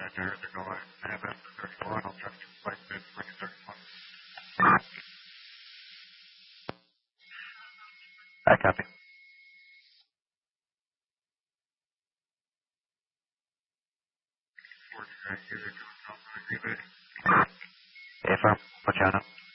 they're going to have after 31. I'll try to get flight bid to bring it 31. I copy. Affirm. What's your name?